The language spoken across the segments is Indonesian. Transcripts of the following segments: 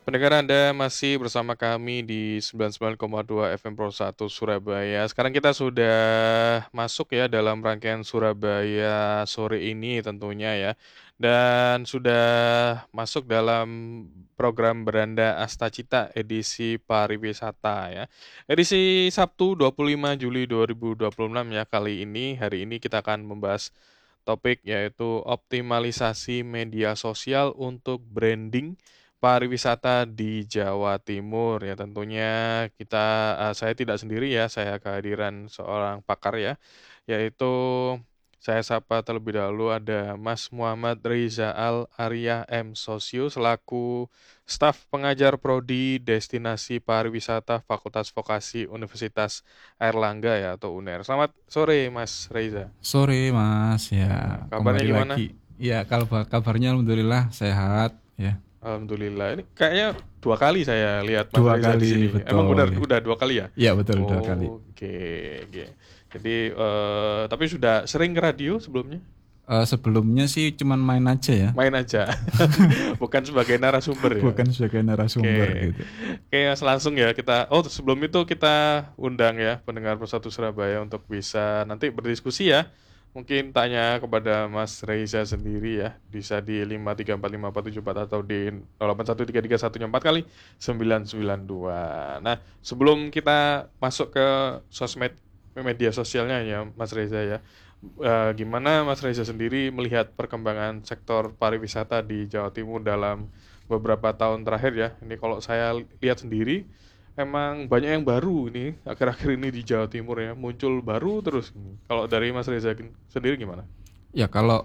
Pendengar Anda masih bersama kami di 99,2 FM Pro 1 Surabaya. Sekarang kita sudah masuk ya dalam rangkaian Surabaya sore ini tentunya ya. Dan sudah masuk dalam program Beranda Astacita edisi pariwisata ya. Edisi Sabtu 25 Juli 2026 ya kali ini. Hari ini kita akan membahas topik yaitu optimalisasi media sosial untuk branding pariwisata di Jawa Timur ya tentunya saya tidak sendiri ya, saya kehadiran seorang pakar ya, yaitu saya sapa terlebih dahulu ada Mas Muhammad Rizal Arya M. Sosio selaku staf pengajar Prodi Destinasi Pariwisata Fakultas Vokasi Universitas Airlangga ya atau UNER. Selamat sore Mas Reza. Sore Mas, ya Kabarnya kembali gimana? lagi. Ya kalau kabarnya alhamdulillah sehat ya. Alhamdulillah. Ini kayaknya 2 kali saya lihat Mas Dua Reza di kali sini. Emang betul. benar udah 2 kali ya? Ya betul 2 kali. Oke, oke. Jadi tapi sudah sering ke radio sebelumnya? Sebelumnya sih cuman main aja ya, Main aja. Bukan sebagai narasumber ya. bukan sebagai narasumber Oke. gitu. Oke, Mas, langsung ya sebelum itu kita undang ya pendengar Persatu Surabaya untuk bisa nanti berdiskusi ya. Mungkin tanya kepada Mas Reza sendiri ya, bisa di 5345474 atau di 081331 kali 992. Nah, sebelum kita masuk ke sosmed media sosialnya ya Mas Reza ya, gimana Mas Reza sendiri melihat perkembangan sektor pariwisata di Jawa Timur dalam beberapa tahun terakhir ya? Ini kalau saya lihat sendiri, emang banyak yang baru ini akhir-akhir ini di Jawa Timur ya, muncul baru terus. Kalau dari Mas Reza sendiri gimana? Ya kalau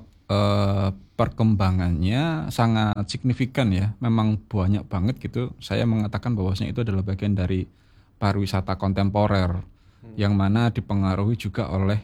perkembangannya sangat signifikan ya, memang banyak banget gitu. Saya mengatakan bahwasanya itu adalah bagian dari pariwisata kontemporer yang mana dipengaruhi juga oleh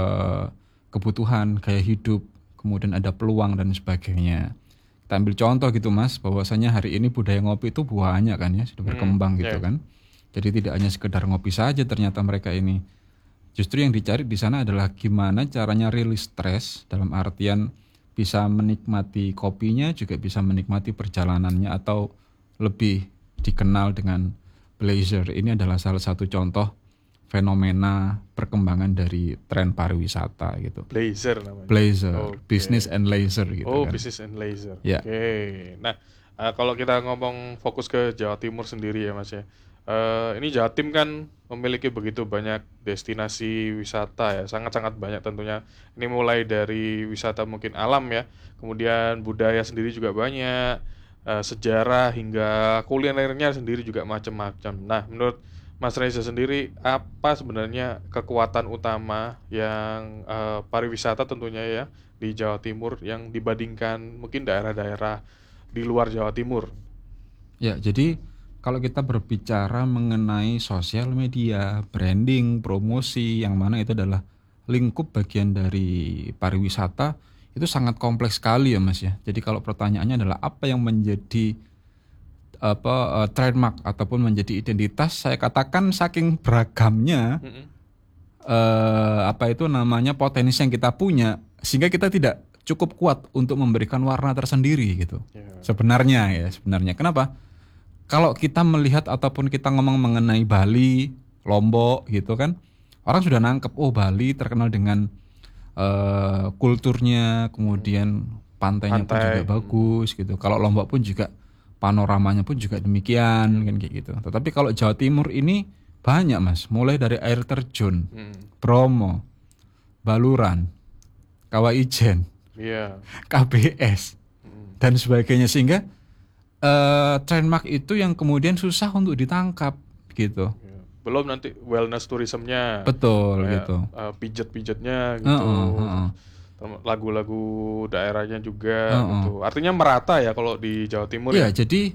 kebutuhan gaya hidup, kemudian ada peluang dan sebagainya. Kita ambil contoh gitu Mas, bahwasanya hari ini budaya ngopi itu banyak kan ya, sudah berkembang gitu Ya. kan. Jadi tidak hanya sekedar ngopi saja ternyata mereka ini. Justru yang dicari di sana adalah gimana caranya rilis stres dalam artian bisa menikmati kopinya juga bisa menikmati perjalanannya atau lebih dikenal dengan blazer. Ini adalah salah satu contoh fenomena perkembangan dari tren pariwisata gitu. Blazer namanya. Blazer, Oke. business and leisure gitu Oh, kan. business and leisure. Ya. Oke. Nah, kalau kita ngomong fokus ke Jawa Timur sendiri ya Mas ya. Ini Jatim kan memiliki begitu banyak destinasi wisata ya, sangat-sangat banyak tentunya. Ini mulai dari wisata mungkin alam ya, kemudian budaya sendiri juga banyak, sejarah hingga kulinernya sendiri juga macam-macam. Nah, menurut Mas Reza sendiri, apa sebenarnya kekuatan utama yang pariwisata tentunya ya di Jawa Timur yang dibandingkan mungkin daerah-daerah di luar Jawa Timur? Ya, jadi kalau kita berbicara mengenai sosial media, branding, promosi, yang mana itu adalah lingkup bagian dari pariwisata, itu sangat kompleks sekali ya Mas ya. Jadi kalau pertanyaannya adalah apa yang menjadi trademark ataupun menjadi identitas, saya katakan saking beragamnya potensi yang kita punya, sehingga kita tidak cukup kuat untuk memberikan warna tersendiri gitu. Sebenarnya kenapa? Kalau kita melihat ataupun kita ngomong mengenai Bali, Lombok gitu kan, orang sudah nangkep, oh Bali terkenal dengan kulturnya, kemudian pantainya pun juga bagus gitu. Kalau Lombok pun juga panoramanya pun juga demikian kan kayak gitu. Tetapi kalau Jawa Timur ini banyak Mas, mulai dari air terjun, Bromo, Baluran, Kawah Ijen, KBS dan sebagainya, sehingga trademark itu yang kemudian susah untuk ditangkap gitu. Belum nanti wellness tourismnya. Betul gitu. Pijet-pijetnya gitu. Lagu-lagu daerahnya juga gitu. Artinya merata ya kalau di Jawa Timur ya. Jadi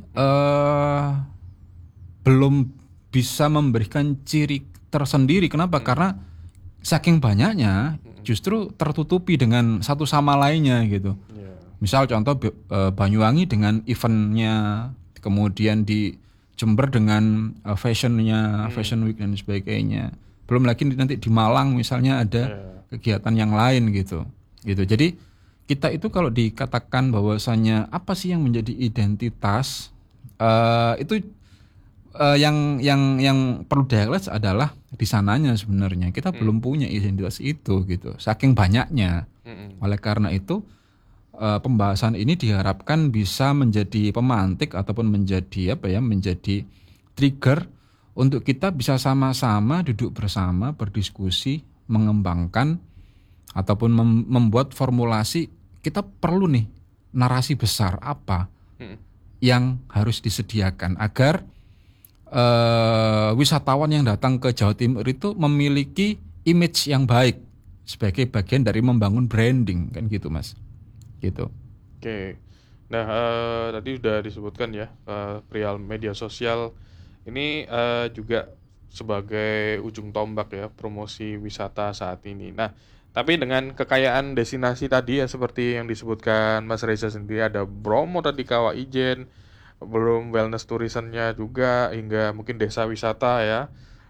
belum bisa memberikan ciri tersendiri. Kenapa? Karena saking banyaknya justru tertutupi dengan satu sama lainnya gitu. Misal contoh Banyuwangi dengan eventnya, kemudian di Jember dengan fashionnya, fashion week dan sebagainya. Belum lagi nanti di Malang misalnya ada kegiatan yang lain gitu. Jadi kita itu kalau dikatakan bahwasanya apa sih yang menjadi identitas Itu yang perlu di-highlight adalah di sananya sebenarnya kita belum punya identitas itu gitu, saking banyaknya. Oleh karena itu pembahasan ini diharapkan bisa menjadi pemantik ataupun menjadi menjadi trigger untuk kita bisa sama-sama duduk bersama berdiskusi, mengembangkan ataupun membuat formulasi. Kita perlu nih narasi besar apa yang harus disediakan agar wisatawan yang datang ke Jawa Timur itu memiliki image yang baik sebagai bagian dari membangun branding, kan gitu Mas. Gitu. Oke. Nah, tadi sudah disebutkan ya, perihal media sosial ini juga sebagai ujung tombak ya promosi wisata saat ini. Nah, tapi dengan kekayaan destinasi tadi ya seperti yang disebutkan Mas Reza sendiri, ada Bromo tadi, Kawah Ijen, belum wellness tourismnya juga, hingga mungkin desa wisata ya,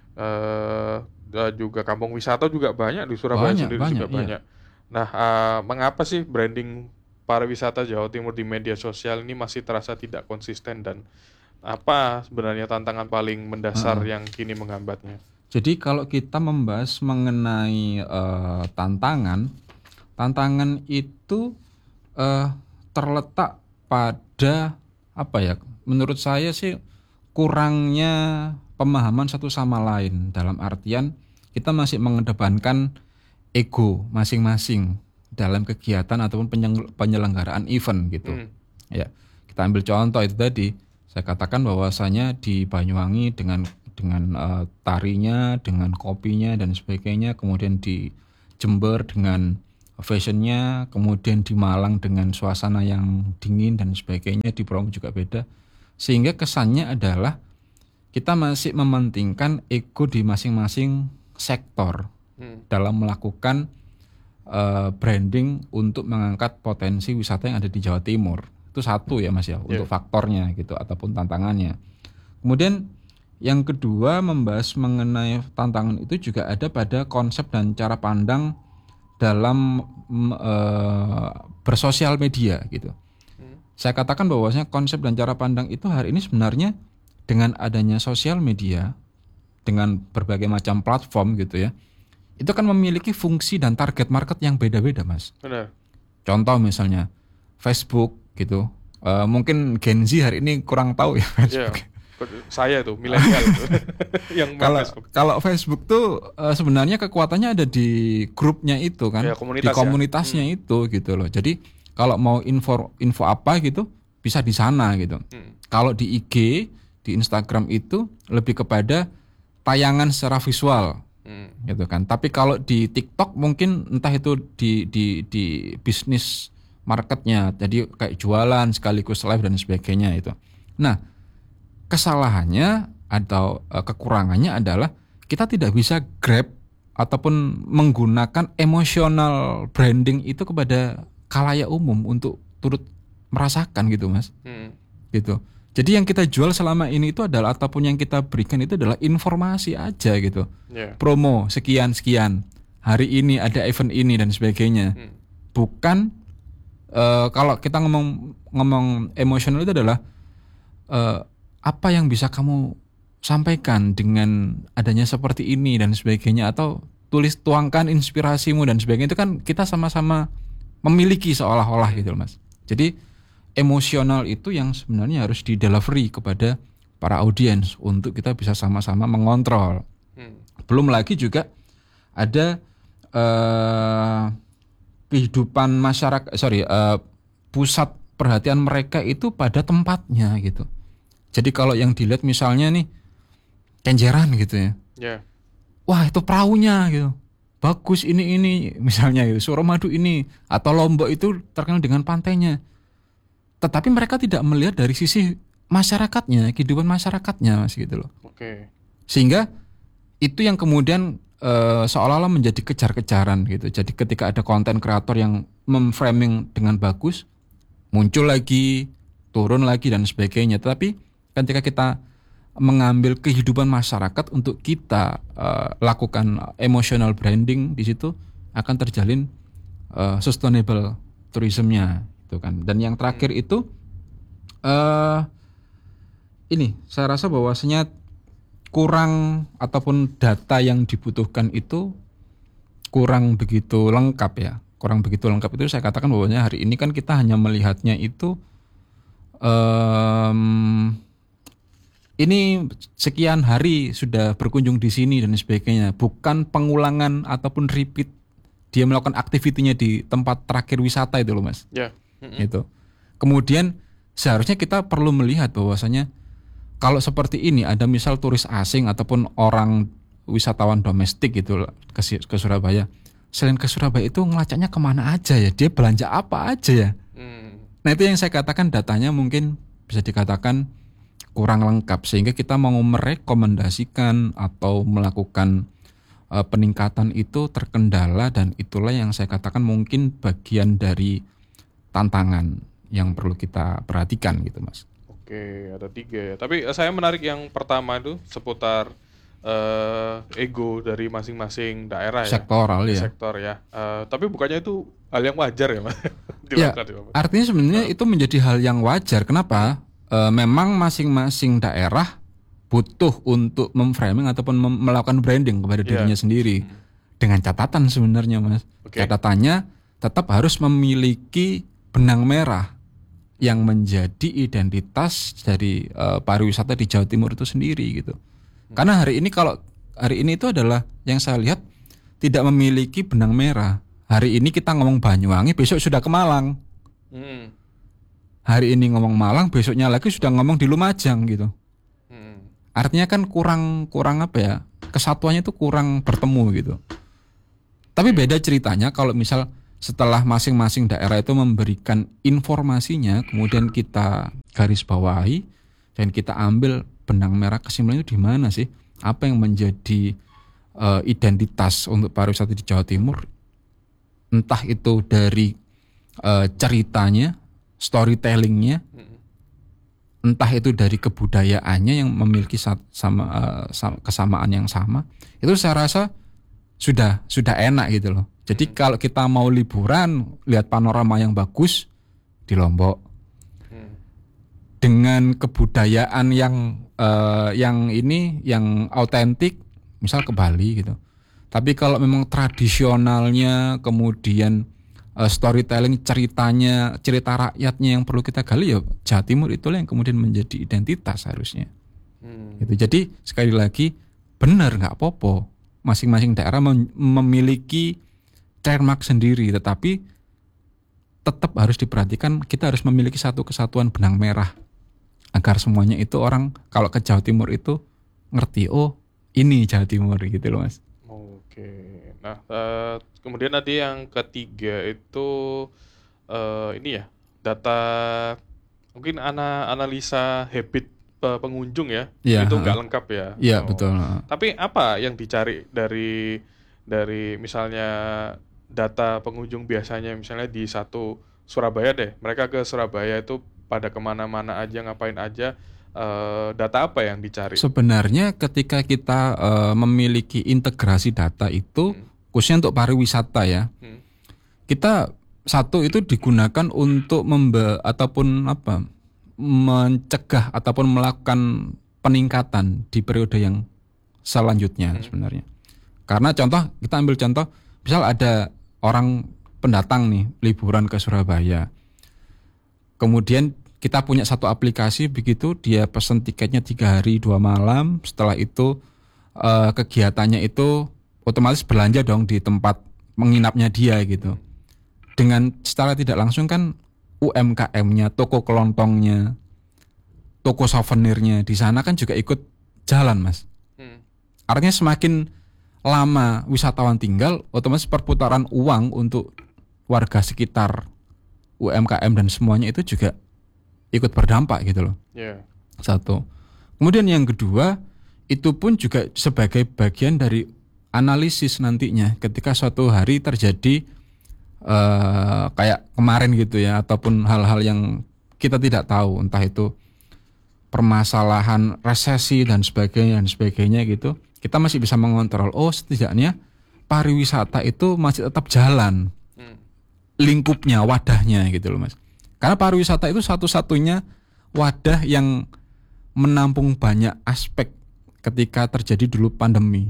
juga kampung wisata juga banyak di Surabaya sendiri juga banyak. Nah, mengapa sih branding pariwisata Jawa Timur di media sosial ini masih terasa tidak konsisten, dan apa sebenarnya tantangan paling mendasar yang kini menghambatnya? Jadi kalau kita membahas mengenai tantangan itu terletak pada menurut saya sih kurangnya pemahaman satu sama lain, dalam artian kita masih mengedepankan ego masing-masing dalam kegiatan ataupun penyelenggaraan event gitu. Ya, kita ambil contoh itu tadi, saya katakan bahwasanya di Banyuwangi dengan tarinya, dengan kopinya dan sebagainya, kemudian di Jember dengan fashionnya, kemudian di Malang dengan suasana yang dingin dan sebagainya, di Bromo juga beda. Sehingga kesannya adalah kita masih mementingkan ego di masing-masing sektor dalam melakukan branding untuk mengangkat potensi wisata yang ada di Jawa Timur. Itu satu ya Mas ya, untuk faktornya gitu ataupun tantangannya. Kemudian yang kedua, membahas mengenai tantangan itu juga ada pada konsep dan cara pandang dalam bersosial media gitu. Saya katakan bahwasanya konsep dan cara pandang itu hari ini sebenarnya dengan adanya sosial media, dengan berbagai macam platform gitu ya, itu kan memiliki fungsi dan target market yang beda-beda Mas. Benar. Contoh misalnya Facebook gitu, mungkin Gen Z hari ini kurang tahu ya Facebook. Yeah. Saya tuh milenial tuh yang Facebook. Kalau Facebook tuh sebenarnya kekuatannya ada di grupnya itu kan, ya, di komunitasnya itu gitu loh. Jadi kalau mau info apa gitu bisa di sana gitu. Kalau di IG, di Instagram itu lebih kepada tayangan secara visual gitu kan. Tapi kalau di TikTok mungkin entah itu di bisnis marketnya, jadi kayak jualan sekaligus live dan sebagainya itu. Nah, kesalahannya atau kekurangannya adalah kita tidak bisa grab ataupun menggunakan emosional branding itu kepada khalayak umum untuk turut merasakan gitu Mas. Gitu. Jadi yang kita jual selama ini itu adalah ataupun yang kita berikan itu adalah informasi aja gitu. Promo sekian hari ini ada event ini dan sebagainya. Bukan kalau kita ngomong emosional itu adalah apa yang bisa kamu sampaikan dengan adanya seperti ini dan sebagainya, atau tuangkan inspirasimu dan sebagainya. Itu kan kita sama-sama memiliki seolah-olah gitu Mas. Jadi emosional itu yang sebenarnya harus di delivery kepada para audiens untuk kita bisa sama-sama mengontrol. Belum lagi juga ada kehidupan masyarakat, pusat perhatian mereka itu pada tempatnya gitu. Jadi kalau yang dilihat misalnya nih Kenjeran gitu ya, wah itu perahunya gitu, bagus ini misalnya gitu. Suramadu ini atau Lombok itu terkenal dengan pantainya. Tetapi mereka tidak melihat dari sisi masyarakatnya, kehidupan masyarakatnya Mas gitu loh. Sehingga itu yang kemudian seolah-olah menjadi kejar-kejaran gitu. Jadi ketika ada konten kreator yang memframing dengan bagus, muncul lagi, turun lagi dan sebagainya. Tetapi ketika kita mengambil kehidupan masyarakat untuk kita lakukan emotional branding, di situ akan terjalin sustainable tourismnya itu kan. Dan yang terakhir itu ini saya rasa bahwasanya kurang ataupun data yang dibutuhkan itu kurang begitu lengkap ya. Kurang begitu lengkap itu saya katakan bahwasanya hari ini kan kita hanya melihatnya itu ini sekian hari sudah berkunjung di sini dan sebagainya, bukan pengulangan ataupun repeat dia melakukan aktivitinya di tempat terakhir wisata itu loh Mas. Ya. Itu. Kemudian seharusnya kita perlu melihat bahwasanya kalau seperti ini ada misal turis asing ataupun orang wisatawan domestik gitu ke Surabaya. Selain ke Surabaya itu ngelacaknya kemana aja ya? Dia belanja apa aja ya? Nah itu yang saya katakan datanya mungkin bisa dikatakan kurang lengkap sehingga kita mau merekomendasikan atau melakukan peningkatan itu terkendala dan itulah yang saya katakan mungkin bagian dari tantangan yang perlu kita perhatikan gitu Mas. Oke, ada 3 ya. Tapi saya menarik yang pertama itu seputar ego dari masing-masing daerah sektoral ya. Ya. Sektor ya. Tapi bukannya itu hal yang wajar ya Mas? Ya, artinya sebenarnya itu menjadi hal yang wajar. Kenapa? Memang masing-masing daerah butuh untuk memframing ataupun melakukan branding kepada dirinya sendiri. Dengan catatan sebenarnya Mas. Catatannya tetap harus memiliki benang merah yang menjadi identitas dari pariwisata di Jawa Timur itu sendiri gitu. Karena hari ini itu adalah yang saya lihat tidak memiliki benang merah. Hari ini kita ngomong Banyuwangi, besok sudah ke Malang. Hari ini ngomong Malang, besoknya lagi sudah ngomong di Lumajang gitu. Artinya kan kurang apa ya? Kesatuannya itu kurang bertemu gitu. Tapi beda ceritanya kalau misal setelah masing-masing daerah itu memberikan informasinya, kemudian kita garis bawahi dan kita ambil benang merah kesimpulannya di mana sih? Apa yang menjadi identitas untuk pariwisata di Jawa Timur? Entah itu dari ceritanya, storytellingnya, entah itu dari kebudayaannya yang memiliki kesamaan yang sama. Itu saya rasa sudah enak gitu loh. Jadi kalau kita mau liburan, lihat panorama yang bagus di Lombok, dengan kebudayaan yang autentik, misal ke Bali gitu. Tapi kalau memang tradisionalnya, kemudian storytelling cerita rakyatnya yang perlu kita gali, ya Jawa Timur itulah yang kemudian menjadi identitas harusnya. Gitu. Jadi sekali lagi benar nggak apa-apa, masing-masing daerah memiliki trademark sendiri, tetapi tetap harus diperhatikan kita harus memiliki satu kesatuan benang merah agar semuanya itu orang kalau ke Jawa Timur itu ngerti, oh ini Jawa Timur gitu loh Mas. Oke. Nah, kemudian nanti yang ketiga itu ini ya, data mungkin analisa habit pengunjung ya. Itu nggak lengkap ya. Iya, betul. Tapi apa yang dicari dari misalnya data pengunjung biasanya, misalnya di satu Surabaya deh, mereka ke Surabaya itu pada kemana-mana aja, ngapain aja, data apa yang dicari? Sebenarnya ketika kita memiliki integrasi data itu, khususnya untuk pariwisata ya, kita satu itu digunakan untuk mencegah ataupun melakukan peningkatan di periode yang selanjutnya sebenarnya. Karena kita ambil contoh, misal ada orang pendatang nih liburan ke Surabaya, kemudian kita punya satu aplikasi begitu, dia pesan tiketnya 3 hari 2 malam, setelah itu kegiatannya itu otomatis belanja dong di tempat menginapnya dia gitu. Dengan secara tidak langsung kan UMKM-nya, toko kelontongnya, toko souvenirnya di sana kan juga ikut jalan Mas. Artinya semakin lama wisatawan tinggal, otomatis perputaran uang untuk warga sekitar UMKM dan semuanya itu juga ikut berdampak gitu loh. Satu. Kemudian yang kedua, itu pun juga sebagai bagian dari analisis nantinya ketika suatu hari terjadi kayak kemarin gitu ya, ataupun hal-hal yang kita tidak tahu, entah itu permasalahan resesi dan sebagainya gitu, kita masih bisa mengontrol, oh setidaknya pariwisata itu masih tetap jalan lingkupnya, wadahnya gitu loh Mas. Karena pariwisata itu satu-satunya wadah yang menampung banyak aspek ketika terjadi dulu pandemi.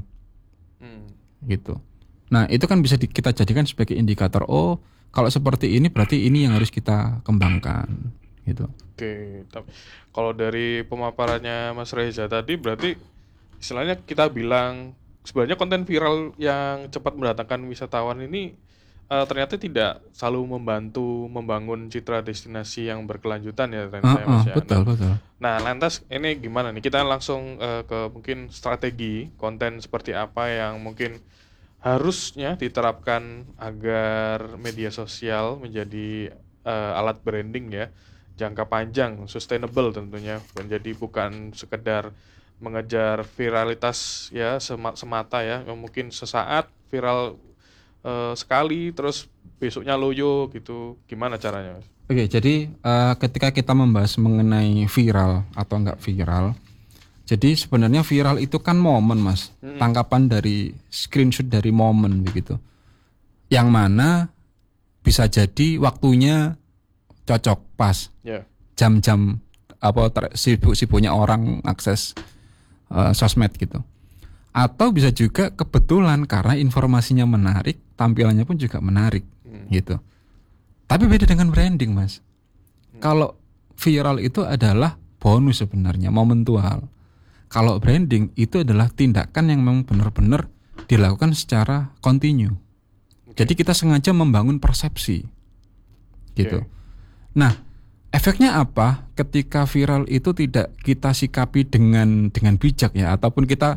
Gitu. Nah, itu kan bisa kita jadikan sebagai indikator, oh kalau seperti ini berarti ini yang harus kita kembangkan gitu. Oke, tapi kalau dari pemaparannya Mas Reza tadi berarti istilahnya kita bilang sebenarnya konten viral yang cepat mendatangkan wisatawan ini ternyata tidak selalu membantu membangun citra destinasi yang berkelanjutan ya ternyata ya Mas ya. Betul, betul. Nah, lantas ini gimana nih? Kita langsung ke mungkin strategi konten seperti apa yang mungkin harusnya diterapkan agar media sosial menjadi alat branding ya, jangka panjang, sustainable tentunya, menjadi bukan sekedar mengejar viralitas ya semata ya, mungkin sesaat viral sekali terus besoknya loyo gitu. Gimana caranya, Mas? Oke, jadi ketika kita membahas mengenai viral atau enggak viral, jadi sebenarnya viral itu kan momen, Mas. Tangkapan dari screenshot dari momen begitu. Yang mana bisa jadi waktunya cocok pas. Yeah. Jam-jam sibuk-sibuknya orang akses sosmed gitu. Atau bisa juga kebetulan karena informasinya menarik, tampilannya pun juga menarik gitu. Tapi beda dengan branding, Mas. Kalau viral itu adalah bonus sebenarnya, momentual. Kalau branding itu adalah tindakan yang memang benar-benar dilakukan secara kontinu. Jadi kita sengaja membangun persepsi gitu. Nah, efeknya apa ketika viral itu tidak kita sikapi dengan bijak ya, ataupun kita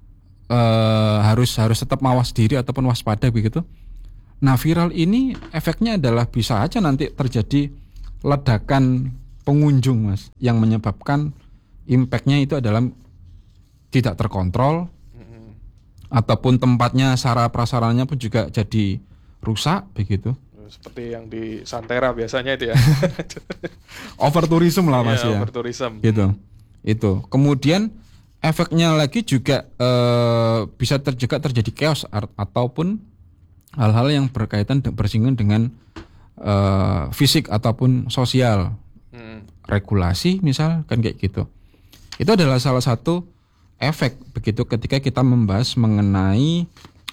harus tetap mawas diri ataupun waspada begitu. Nah, viral ini efeknya adalah bisa aja nanti terjadi ledakan pengunjung, Mas, yang menyebabkan impactnya itu adalah tidak terkontrol, ataupun tempatnya sarana prasarannya pun juga jadi rusak begitu. Seperti yang di Santera biasanya itu ya. Over tourism lah, Mas ya. Over tourism. Gitu. Itu. Kemudian efeknya lagi juga bisa juga terjadi chaos ataupun hal-hal yang berkaitan bersinggungan dengan fisik ataupun sosial. Regulasi misal kan kayak gitu. Itu adalah salah satu efek begitu ketika kita membahas mengenai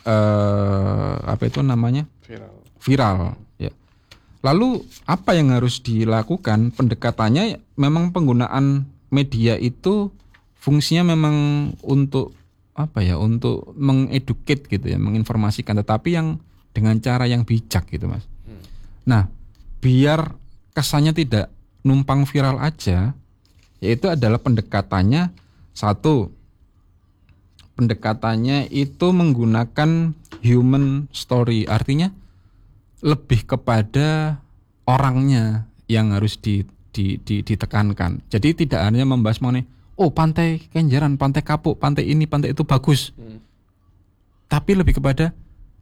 apa itu namanya? Viral ya. Lalu apa yang harus dilakukan? Pendekatannya memang penggunaan media itu fungsinya memang untuk apa ya? Untuk mengeduket gitu ya, menginformasikan, tetapi yang dengan cara yang bijak gitu, Mas. Nah, biar kesannya tidak numpang viral aja, yaitu adalah pendekatannya satu. Pendekatannya itu menggunakan human story, artinya lebih kepada orangnya yang harus ditekankan. Jadi tidak hanya membahas mengenai pantai Kenjeran, pantai Kapuk, pantai ini, pantai itu bagus. Tapi lebih kepada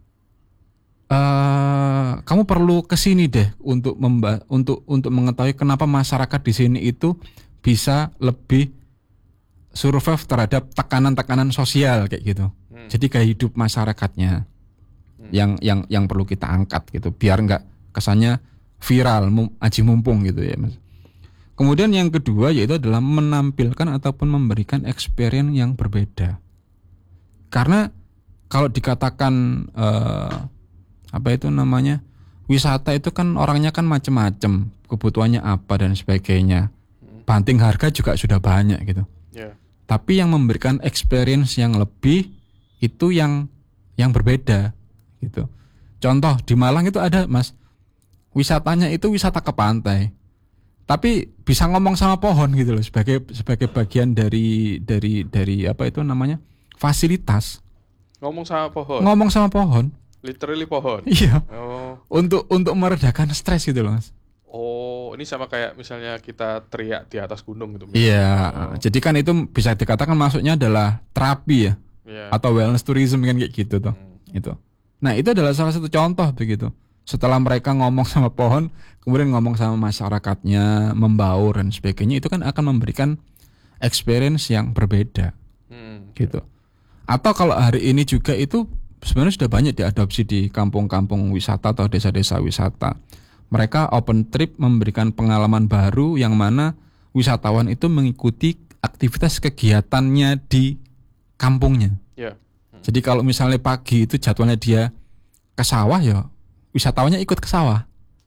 kamu perlu kesini deh untuk mengetahui kenapa masyarakat di sini itu bisa lebih survive terhadap tekanan-tekanan sosial kayak gitu. Jadi gaya hidup masyarakatnya yang perlu kita angkat gitu, biar nggak kesannya viral, aji mumpung gitu ya, Mas. Kemudian yang kedua yaitu adalah menampilkan ataupun memberikan experience yang berbeda. Karena kalau dikatakan apa itu namanya, wisata itu kan orangnya kan macam-macam, kebutuhannya apa dan sebagainya. Banting harga juga sudah banyak gitu. Tapi yang memberikan experience yang lebih itu yang berbeda gitu. Contoh di Malang itu ada, Mas, wisatanya itu wisata ke pantai, tapi bisa ngomong sama pohon gitu loh, sebagai bagian dari apa itu namanya, fasilitas. Ngomong sama pohon. Literally pohon. Iya. Untuk meredakan stres gitu loh, Mas. Ini sama kayak misalnya kita teriak di atas gunung gitu. Iya. Jadi kan itu bisa dikatakan maksudnya adalah terapi ya. Atau wellness tourism kan kayak gitu tuh. Itu. Nah, itu adalah salah satu contoh begitu. Setelah mereka ngomong sama pohon, kemudian ngomong sama masyarakatnya, membaur dan sebagainya, itu kan akan memberikan experience yang berbeda. Gitu. Atau kalau hari ini juga itu sebenarnya sudah banyak diadopsi di kampung-kampung wisata atau desa-desa wisata. Mereka open trip memberikan pengalaman baru yang mana wisatawan itu mengikuti aktivitas kegiatannya di kampungnya. Jadi kalau misalnya pagi itu jadwalnya dia ke sawah, ya wisatawannya ikut ke sawah.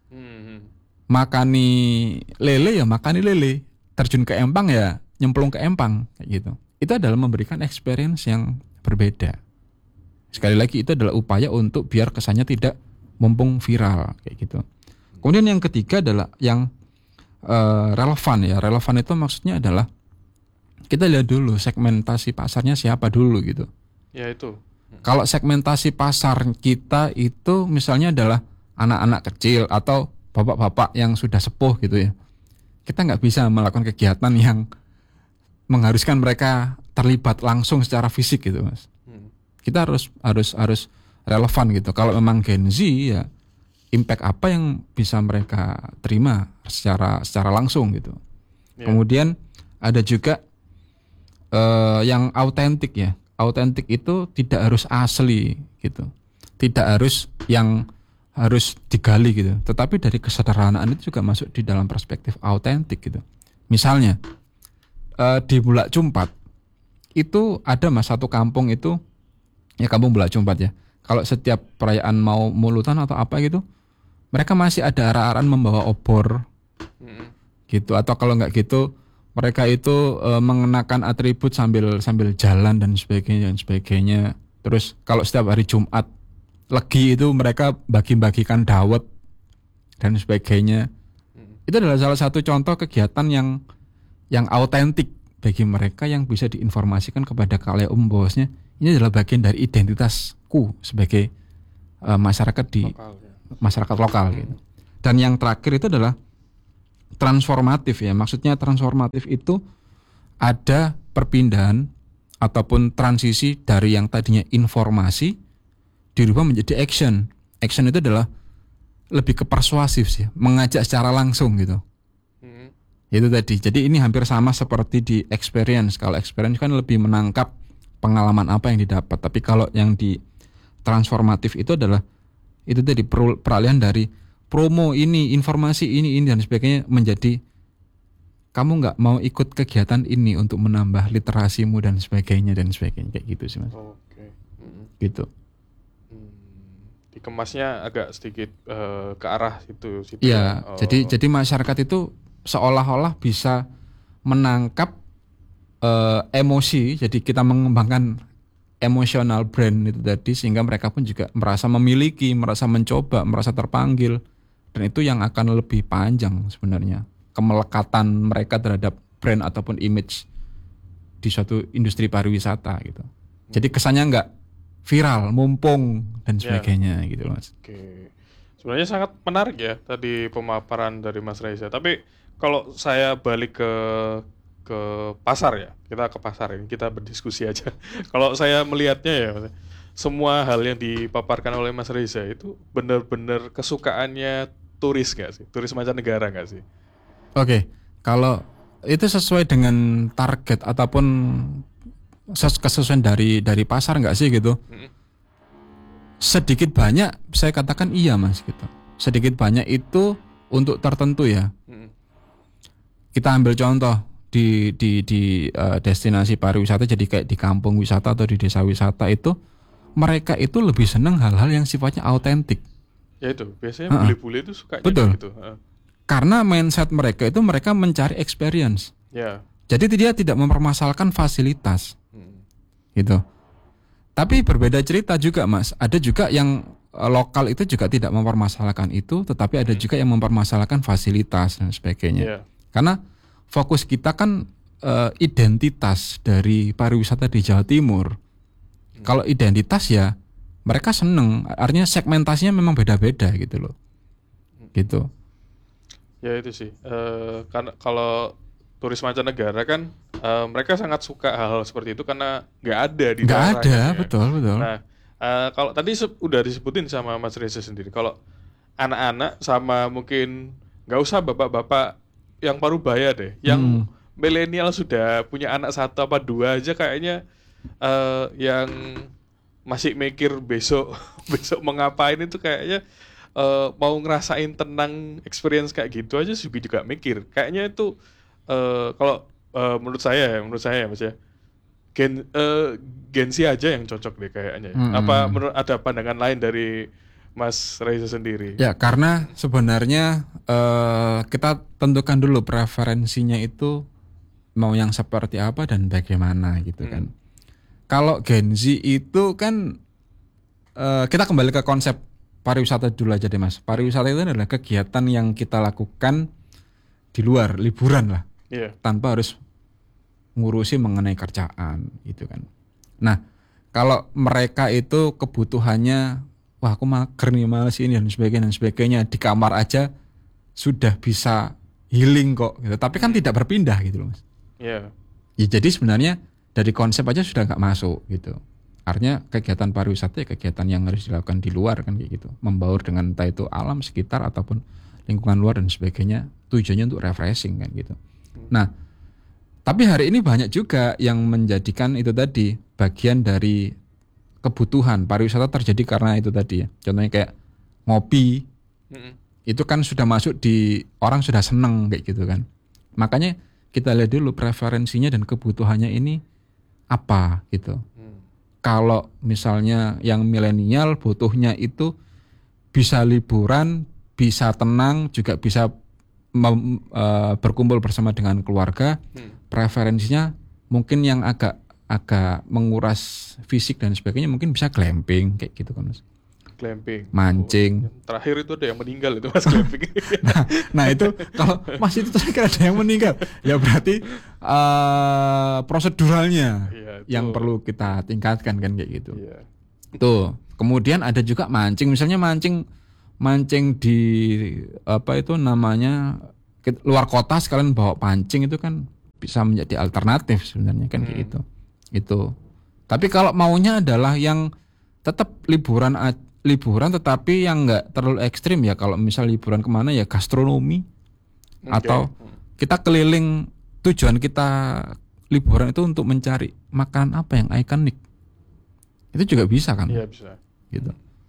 Makani lele ya makani lele, terjun ke empang ya nyemplung ke empang kayak gitu. Itu adalah memberikan experience yang berbeda. Sekali lagi itu adalah upaya untuk biar kesannya tidak mumpung viral kayak gitu. Kemudian yang ketiga adalah yang relevan ya. Relevan itu maksudnya adalah kita lihat dulu segmentasi pasarnya siapa dulu gitu. Ya itu. Kalau segmentasi pasar kita itu misalnya adalah anak-anak kecil atau bapak-bapak yang sudah sepuh gitu ya, kita nggak bisa melakukan kegiatan yang mengharuskan mereka terlibat langsung secara fisik gitu mas. Kita harus relevan gitu. Kalau memang Gen Z ya impact apa yang bisa mereka terima secara langsung gitu. Kemudian ada juga yang autentik ya. Autentik itu tidak harus asli gitu, tidak harus yang harus digali gitu, tetapi dari kesederhanaan itu juga masuk di dalam perspektif autentik gitu. Misalnya di Bulak Cumpat itu ada mas satu kampung itu ya, kampung Bulak Cumpat ya. Kalau setiap perayaan mau mulutan atau apa gitu, mereka masih ada arah-arahan membawa obor gitu, atau kalau nggak gitu mereka itu mengenakan atribut sambil jalan dan sebagainya. Terus kalau setiap hari Jumat Legi itu mereka bagi-bagikan dawet dan sebagainya. Itu adalah salah satu contoh kegiatan yang autentik bagi mereka, yang bisa diinformasikan kepada khalayak bahwasanya ini adalah bagian dari identitasku sebagai masyarakat di lokal, ya. Masyarakat lokal gitu. Dan yang terakhir itu adalah transformatif ya. Maksudnya transformatif itu ada perpindahan ataupun transisi dari yang tadinya informasi dirubah menjadi action. Action itu adalah lebih ke persuasif sih, mengajak secara langsung gitu. Itu tadi. Jadi ini hampir sama seperti di experience. Kalau experience kan lebih menangkap pengalaman apa yang didapat. Tapi kalau yang di transformatif itu adalah itu tadi peralihan dari promo ini, informasi ini dan sebagainya menjadi kamu nggak mau ikut kegiatan ini untuk menambah literasimu dan sebagainya kayak gitu sih mas. Gitu. Dikemasnya agak sedikit ke arah situ. Iya. Jadi masyarakat itu seolah-olah bisa menangkap emosi. Jadi kita mengembangkan emosional brand itu tadi, sehingga mereka pun juga merasa memiliki, merasa mencoba, merasa terpanggil, dan itu yang akan lebih panjang sebenarnya kemelekatan mereka terhadap brand ataupun image di suatu industri pariwisata gitu. Jadi kesannya nggak viral, mumpung dan sebagainya gitu mas. Oke. Sebenarnya sangat menarik ya tadi pemaparan dari Mas Reza. Tapi kalau saya balik ke pasar ya, kita ke pasar ini, kita berdiskusi aja. Kalau saya melihatnya ya, semua hal yang dipaparkan oleh Mas Reza itu benar-benar kesukaannya turis nggak sih? Turis mancanegara nggak sih? Oke, kalau itu sesuai dengan target ataupun kesesuaian dari pasar nggak sih gitu? Sedikit banyak saya katakan iya mas gitu. Sedikit banyak itu untuk tertentu ya. Kita ambil contoh di destinasi pariwisata, jadi kayak di kampung wisata atau di desa wisata itu, mereka itu lebih senang hal-hal yang sifatnya autentik. Ya itu biasanya bule-bule itu sukanya gitu. Karena mindset mereka itu mereka mencari experience. Ya. Jadi dia tidak mempermasalahkan fasilitas. Gitu. Tapi berbeda cerita juga mas. Ada juga yang lokal itu juga tidak mempermasalahkan itu, tetapi ada juga yang mempermasalahkan fasilitas dan sebagainya. Karena fokus kita kan identitas dari pariwisata di Jawa Timur. Kalau identitas ya mereka seneng, artinya segmentasinya memang beda-beda gitu loh. Gitu. Ya itu sih. Karena kalau turis mancanegara kan mereka sangat suka hal-hal seperti itu karena nggak ada di daerahnya. Nggak ada, ya. Betul. Nah, kalau tadi udah disebutin sama Mas Reza sendiri, kalau anak-anak sama mungkin nggak usah bapak-bapak yang parubaya deh, yang milenial sudah punya anak 1 apa 2 aja kayaknya yang masih mikir besok mau ngapain itu kayaknya mau ngerasain tenang experience kayak gitu aja juga mikir. Kayaknya itu kalau menurut saya Mas ya. Gen Z aja yang cocok deh kayaknya. Apa menurut ada pandangan lain dari Mas Reza sendiri? Ya, karena sebenarnya kita tentukan dulu preferensinya itu mau yang seperti apa dan bagaimana gitu kan. Kalau Gen Z itu kan kita kembali ke konsep pariwisata dulu aja deh Mas. Pariwisata itu adalah kegiatan yang kita lakukan di luar, liburan lah. Tanpa harus ngurusi mengenai kerjaan gitu kan. Nah, kalau mereka itu kebutuhannya, wah aku mager nih, males ini dan sebagainya, di kamar aja sudah bisa healing kok gitu. Tapi kan tidak berpindah gitu loh Mas. Ya, jadi sebenarnya dari konsep aja sudah nggak masuk gitu. Artinya kegiatan pariwisata ya kegiatan yang harus dilakukan di luar kan kayak gitu. Membaur dengan entah itu alam sekitar ataupun lingkungan luar dan sebagainya. Tujuannya untuk refreshing kan gitu. Nah, tapi hari ini banyak juga yang menjadikan itu tadi bagian dari kebutuhan. Pariwisata terjadi karena itu tadi ya. Contohnya kayak ngopi. Itu kan sudah masuk di orang sudah seneng kayak gitu kan. Makanya kita lihat dulu preferensinya dan kebutuhannya ini apa gitu. Kalau misalnya yang milenial butuhnya itu bisa liburan, bisa tenang, juga bisa berkumpul bersama dengan keluarga. Preferensinya mungkin yang agak menguras fisik dan sebagainya mungkin bisa glamping kayak gitu kan Mas. Glamping, mancing. Terakhir itu ada yang meninggal itu Mas glamping. nah itu kalau masih itu terakhir ada yang meninggal, ya berarti proseduralnya yang perlu kita tingkatkan kan kayak gitu. Tuh, kemudian ada juga mancing, misalnya mancing di apa itu namanya luar kota sekalian bawa pancing itu kan bisa menjadi alternatif sebenarnya kan kayak gitu. Itu. Tapi kalau maunya adalah yang tetap liburan tetapi yang enggak terlalu ekstrim ya, kalau misal liburan kemana ya gastronomi atau kita keliling, tujuan kita liburan itu untuk mencari makanan apa yang ikonik. Itu juga bisa kan? Iya bisa. Gitu.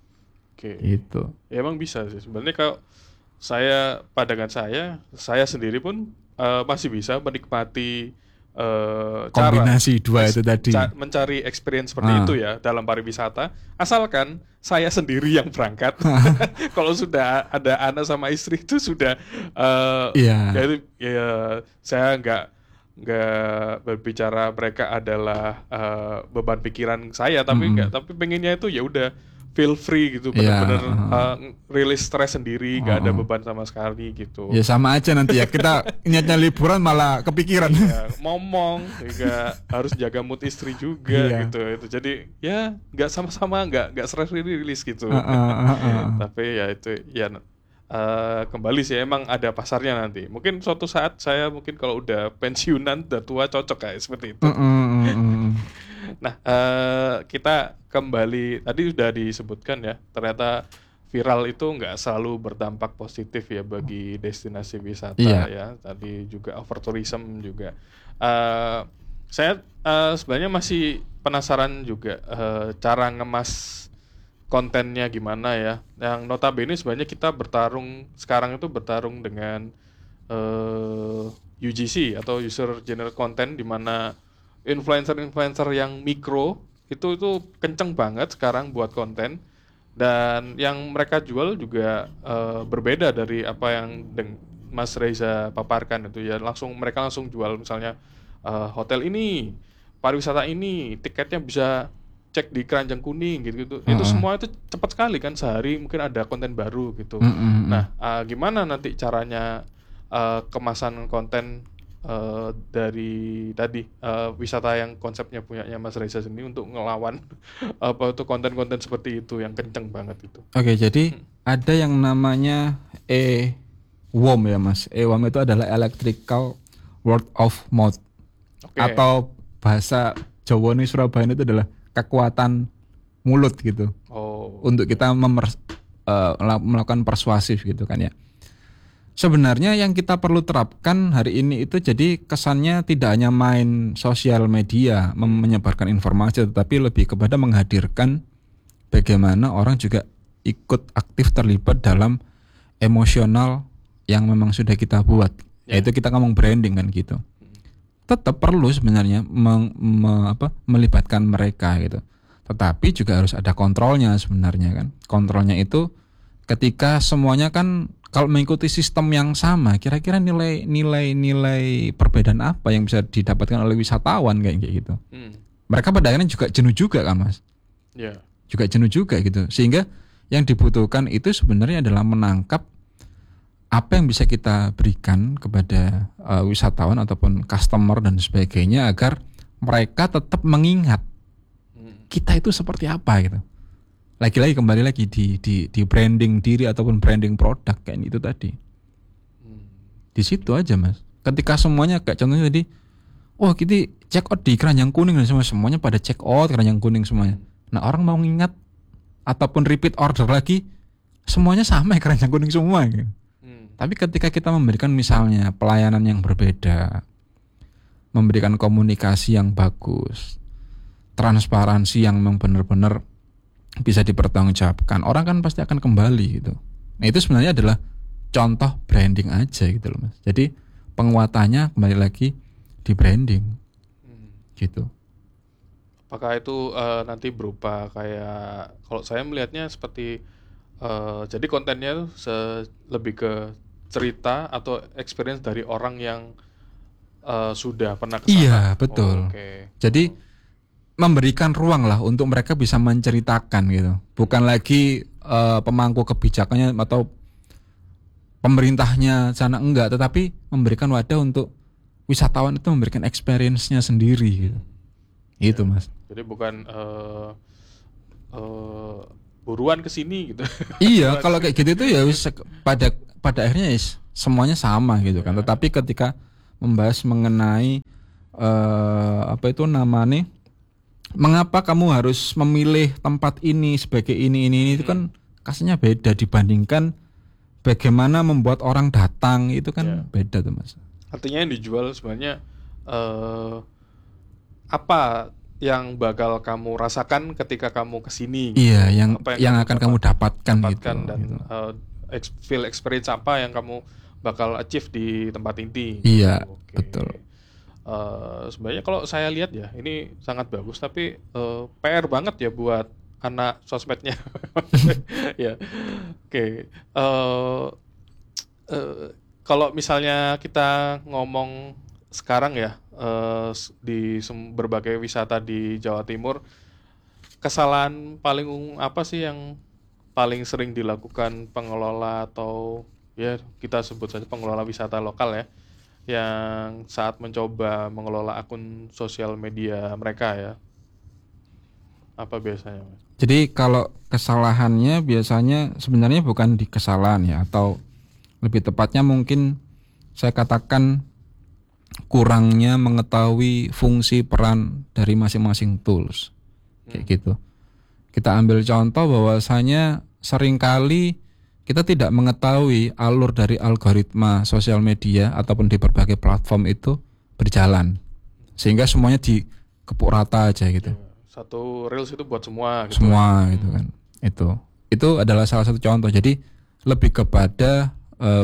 Itu. Ya, emang bisa sih. Sebenarnya kalau pandangan saya sendiri pun masih bisa menikmati kombinasi dua itu tadi. Mencari experience seperti itu ya dalam pariwisata, asalkan saya sendiri yang berangkat. Kalau sudah ada anak sama istri itu sudah saya nggak berbicara mereka adalah beban pikiran saya, tapi pengennya itu ya udah feel free gitu, benar-benar rilis stres sendiri, gak ada beban sama sekali gitu. Ya sama aja nanti ya, kita niatnya liburan malah kepikiran. Ngomong juga harus jaga mood istri juga gitu. Itu jadi ya nggak sama-sama nggak stres rilis gitu. Tapi ya itu ya kembali sih, emang ada pasarnya nanti. Mungkin suatu saat saya mungkin kalau udah pensiunan, udah tua, cocok kayak seperti itu. Nah, kita kembali, tadi sudah disebutkan ya, ternyata viral itu nggak selalu berdampak positif ya bagi destinasi wisata ya. Tadi juga over tourism juga. Saya sebenarnya masih penasaran juga cara ngemas kontennya gimana ya. Yang notabene sebenarnya kita sekarang bertarung dengan UGC atau user generated content, di mana influencer yang mikro itu kenceng banget sekarang buat konten, dan yang mereka jual juga berbeda dari apa yang Mas Reza paparkan itu ya. Mereka langsung jual misalnya hotel ini, pariwisata ini, tiketnya bisa cek di Keranjang Kuning gitu. Itu semua itu cepat sekali kan, sehari mungkin ada konten baru gitu. Nah, gimana nanti caranya kemasan konten dari tadi wisata yang konsepnya punyanya Mas Reza sendiri untuk ngelawan konten-konten seperti itu yang kenceng banget itu. Oke, jadi ada yang namanya EWOM ya Mas. EWOM itu adalah electrical word of mouth. Atau bahasa Jawa nih, Surabaya itu adalah kekuatan mulut gitu. Untuk kita melakukan persuasif gitu kan ya. Sebenarnya yang kita perlu terapkan hari ini itu jadi kesannya tidak hanya main sosial media menyebarkan informasi, tetapi lebih kepada menghadirkan bagaimana orang juga ikut aktif terlibat dalam emosional yang memang sudah kita buat. Yaitu kita ngomong branding kan gitu. tetap perlu sebenarnya melibatkan mereka gitu. Tetapi juga harus ada kontrolnya sebenarnya kan. Kontrolnya itu ketika semuanya kan kalau mengikuti sistem yang sama, kira-kira nilai perbedaan apa yang bisa didapatkan oleh wisatawan kayak gitu. Mereka pada akhirnya juga jenuh juga kan Mas. Yeah. Juga jenuh juga gitu. Sehingga yang dibutuhkan itu sebenarnya adalah menangkap apa yang bisa kita berikan kepada wisatawan ataupun customer dan sebagainya agar mereka tetap mengingat kita itu seperti apa gitu. Lagi-lagi kembali lagi di branding diri ataupun branding produk kayak itu tadi. Di situ aja Mas. Ketika semuanya kayak contohnya tadi, oh kita check out di keranjang kuning dan semuanya pada check out keranjang kuning semuanya. Nah orang mau ngingat ataupun repeat order lagi, semuanya sama keranjang kuning semua gitu. Tapi ketika kita memberikan misalnya pelayanan yang berbeda, memberikan komunikasi yang bagus, transparansi yang memang benar-benar bisa dipertanggungjawabkan, orang kan pasti akan kembali gitu. Nah itu sebenarnya adalah contoh branding aja gitu loh Mas. Jadi penguatannya kembali lagi di branding gitu. Apakah itu nanti berupa kayak, kalau saya melihatnya seperti jadi kontennya lebih ke cerita atau experience dari orang yang sudah pernah ke sana. Iya betul. Okay. Jadi memberikan ruang lah untuk mereka bisa menceritakan gitu. Bukan lagi pemangku kebijakannya atau pemerintahnya sana enggak, tetapi memberikan wadah untuk wisatawan itu memberikan experience-nya sendiri gitu. Itu Mas. Jadi bukan buruan ke sini gitu. Iya, kalau kayak gitu itu ya pada akhirnya semuanya sama gitu kan. Tetapi ketika membahas mengenai apa itu namanya, mengapa kamu harus memilih tempat ini sebagai ini itu kan kasarnya beda dibandingkan bagaimana membuat orang datang, itu kan beda tuh Mas. Artinya yang dijual sebenarnya apa yang bakal kamu rasakan ketika kamu kesini gitu. Iya, yang akan kamu dapatkan gitu. Dan gitu. Feel experience apa yang kamu bakal achieve di tempat inti. Iya, betul. Sebenarnya kalau saya lihat ya ini sangat bagus, tapi PR banget ya buat anak sosmednya. Ya, oke. Kalau misalnya kita ngomong sekarang ya, di berbagai wisata di Jawa Timur, kesalahan paling apa sih yang paling sering dilakukan pengelola atau ya kita sebut saja pengelola wisata lokal ya, yang saat mencoba mengelola akun sosial media mereka ya? Apa biasanya Mas? Jadi kalau kesalahannya biasanya sebenarnya bukan di kesalahan ya, atau lebih tepatnya mungkin saya katakan kurangnya mengetahui fungsi peran dari masing-masing tools. Kayak gitu. Kita ambil contoh bahwasanya seringkali kita tidak mengetahui alur dari algoritma sosial media ataupun di berbagai platform itu berjalan. Sehingga semuanya dikepuk rata aja gitu. Satu reels itu buat semua gitu. Semua gitu kan. Itu adalah salah satu contoh. Jadi lebih kepada